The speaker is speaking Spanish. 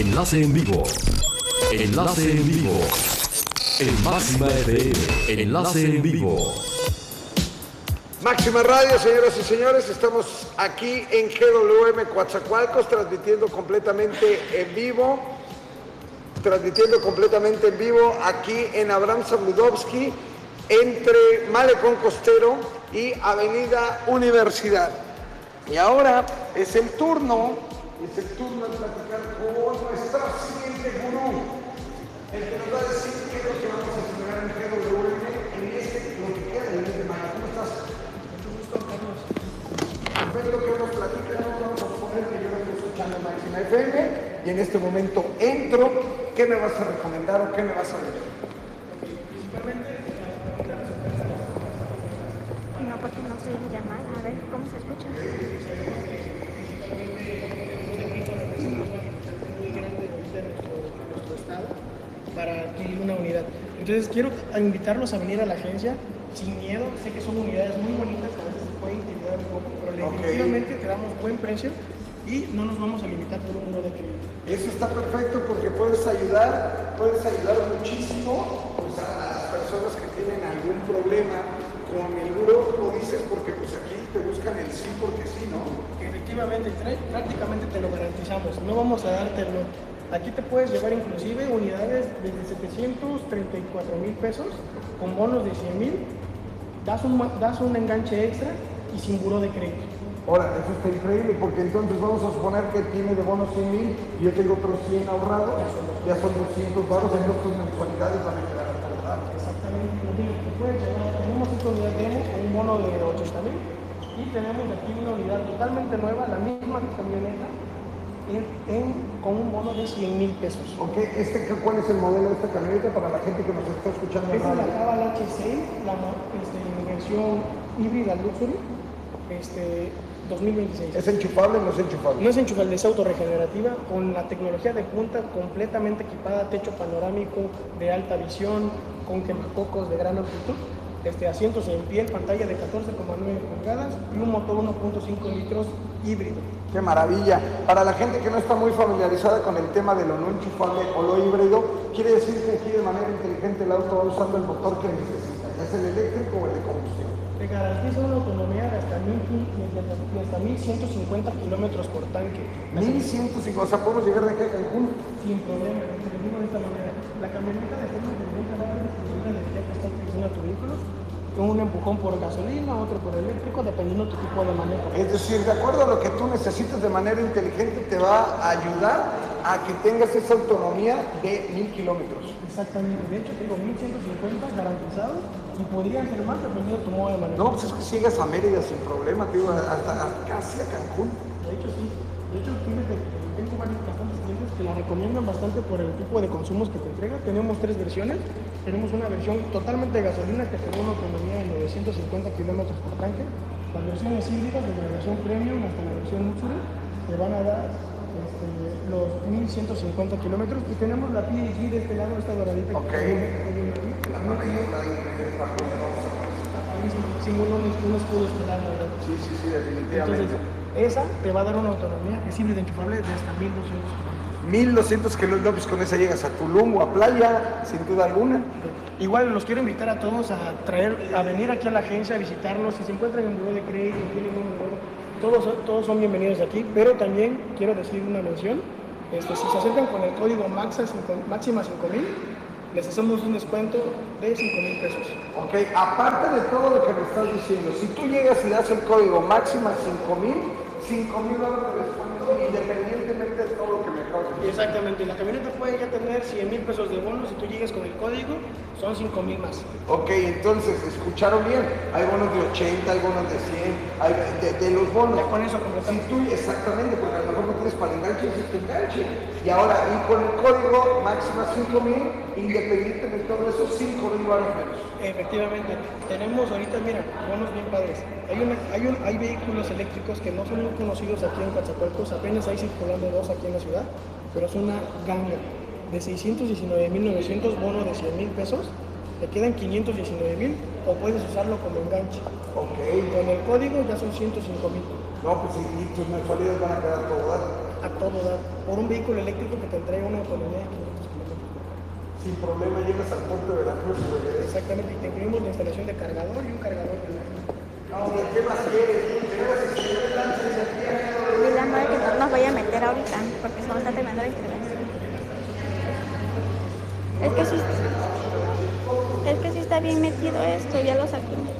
Enlace en vivo. Enlace en vivo. En Máxima FM. Enlace en vivo. Máxima Radio, señoras y señores, estamos aquí en GWM Coatzacoalcos, transmitiendo completamente en vivo aquí en Abraham Sabludovsky, entre Malecón Costero y Avenida Universidad. Y ahora es el turno de platicar con nuestro siguiente gurú, el que nos va a decir qué es lo que vamos a celebrar en GWM en lo que queda del mes de mayo. ¿Cómo estás? Perfecto, que nos platicamos, vamos a suponer que yo estoy escuchando Máxima FM y en este momento entro. ¿Qué me vas a recomendar o qué me vas a leer? Principalmente, no, porque no se llamada, a ver cómo se escucha. Nuestro estado para adquirir una unidad. Entonces quiero invitarlos a venir a la agencia sin miedo. Sé que son unidades muy bonitas, a veces se puede intimidar un poco, pero definitivamente te damos buen precio y no nos vamos a limitar por un número de clientes. Eso está perfecto porque puedes ayudar muchísimo pues, a las personas que tienen algún problema con el buró, lo dices porque pues aquí te buscan el sí porque sí, ¿no? Efectivamente, prácticamente te lo garantizamos, no vamos a dártelo. Aquí te puedes llevar inclusive unidades desde 734,000 pesos con bonos de 100,000, das un enganche extra y sin buró de crédito. Ahora, eso está increíble porque entonces vamos a suponer que tiene de bonos 100,000 y yo tengo otros 100 ahorrados, ya son 200 baros, en otras mensualidades van a quedar acordadas. Exactamente, te puedes llevar, tenemos esta unidad demo con un bono de 80,000 y tenemos aquí una unidad totalmente nueva, la misma camioneta, con un bono de 100,000 pesos. Ok, ¿cuál es el modelo de esta camioneta para la gente que nos está escuchando? Esta es la Caval H6, la versión híbrida Luxury, 2026. ¿Es enchufable o no es enchufable? No es enchufable, es autorregenerativa, con la tecnología de punta, completamente equipada, techo panorámico, de alta visión, con quemacocos de gran amplitud, asientos en piel, pantalla de 14,9 pulgadas y un motor 1.5 litros híbrido. ¡Qué maravilla! Para la gente que no está muy familiarizada con el tema de lo no enchufable o lo híbrido, quiere decir que aquí de manera inteligente el auto va usando el motor que necesita, ya sea el eléctrico o el de combustión. Te garantiza una autonomía de hasta 1,150 kilómetros por tanque. 1,150, o sea, podemos llegar de aquí a Cancún. Sin problema, te lo digo de esta manera. La camioneta de forma inteligente va a dar la posibilidad de que ya está utilizando tu vehículo, con un empujón por gasolina, otro por eléctrico, dependiendo de tu tipo de manejo. Es decir, de acuerdo a lo que tú necesites de manera inteligente, te va a ayudar a que tengas esa autonomía de 1,000 kilómetros. Exactamente, de hecho tengo 1,150 garantizados y podrían ser más dependiendo de tu modo de manejo. No, pues es que llegas a Mérida sin problema, te digo, hasta casi a Cancún. De hecho sí, fíjate, tengo bastantes clientes que la recomiendan bastante por el tipo de consumos que te entrega. Tenemos 3 versiones. Tenemos una versión totalmente de gasolina que tiene una autonomía de 950 kilómetros por tanque. Las versiones híbridas, desde la versión premium hasta la versión luxury, te van a dar los 1,150 kilómetros. Y tenemos la PHG de este lado, esta doradita. Ok. Sin un escudo estelar, ¿verdad? Sí, definitivamente. Entonces, esa te va a dar una autonomía que es híbrida enchufable de hasta 1,200 kilómetros. 1,200 kilómetros, pues con esa llegas a Tulum o a playa, sin duda alguna. Igual los quiero invitar a todos a venir aquí a la agencia, a visitarnos. Si se encuentran en buró de crédito, tienen un buró, todos son bienvenidos aquí. Pero también quiero decir una mención, si se acercan con el código máxima 5,000, les hacemos un descuento de 5,000 pesos. Ok, aparte de todo lo que me estás diciendo, si tú llegas y das el código máxima 5,000 dólares de descuento independientemente de todo lo que me acabas de decir. Exactamente, la camioneta puede ya tener 100,000 pesos de bonos. Si tú llegas con el código, son 5,000 más. Ok, entonces, escucharon bien, hay bonos de 80, hay bonos de 100, hay de los bonos. Ya con eso completamos. Si tú, exactamente, porque a lo mejor no tienes para el enganche, es tu enganche. Y ahora, y con el código máxima 5,000, independientemente de todo eso, 5,000 baros menos. Efectivamente, tenemos ahorita, mira, bonos bien padres. Hay vehículos eléctricos que no son muy conocidos aquí en Coatzacoalcos, apenas hay circulando 2 aquí en la ciudad, pero es una ganga de 619,900, bono de 100,000 pesos, te quedan 519,000 o puedes usarlo como enganche. Ok. Con el código ya son 105,000. No, pues y tus mensualidades van a quedar todas. a todo dar, por un vehículo eléctrico que te entrega una autonomía de 500 kilómetros por hora. Sin problema llegas al puerto de Veracruz. Exactamente, y te incluimos la instalación de cargador y un cargador de la... ¿Qué más quieres? Dile a Mar que no nos vaya a meter ahorita, porque solo está terminando la intervención. Es que sí está bien metido esto, ya lo saqué.